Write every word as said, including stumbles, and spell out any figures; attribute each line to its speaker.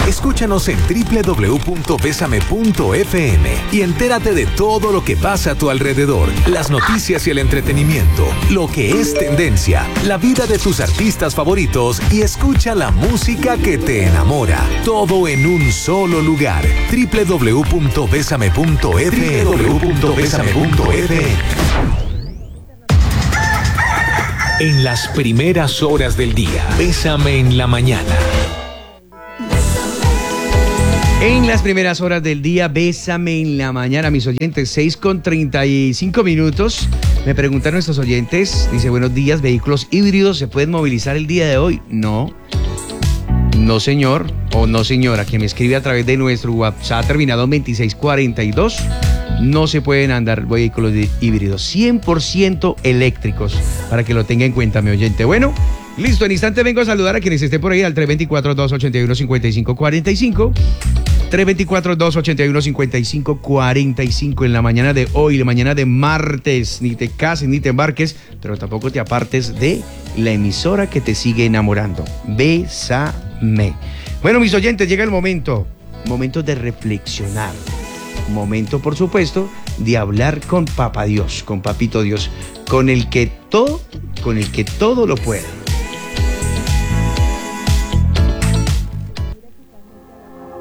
Speaker 1: Escúchanos en doble u doble u doble u punto bésame punto efe eme y entérate de todo lo que pasa a tu alrededor, las noticias y el entretenimiento, lo que es tendencia, la vida de tus artistas favoritos y escucha la música que te enamora. Todo en un solo lugar. doble u doble u doble u punto bésame punto efe eme. doble u doble u doble u punto bésame punto efe eme. En las primeras horas del día, Bésame en la mañana.
Speaker 2: En las primeras horas del día, Bésame en la mañana, mis oyentes, seis con treinta y cinco minutos. Me preguntan nuestros oyentes, dice, buenos días, ¿vehículos híbridos se pueden movilizar el día de hoy? No, no señor, o no señora, que me escribe a través de nuestro WhatsApp terminado en veintiséis cuarenta y dos. No se pueden andar vehículos híbridos, cien por ciento eléctricos, para que lo tenga en cuenta, mi oyente. Bueno, listo, en instante vengo a saludar a quienes estén por ahí al tres dos cuatro, dos ocho uno, cinco cinco cuatro cinco. tres dos cuatro, dos ocho uno, cinco cinco cuatro cinco en la mañana de hoy, la mañana de martes. Ni te cases ni te embarques, pero tampoco te apartes de la emisora que te sigue enamorando. Bésame. Bueno, mis oyentes, llega el momento, momento de reflexionar. Momento, por supuesto, de hablar con Papá Dios, con Papito Dios, con el que todo, con el que todo lo puede.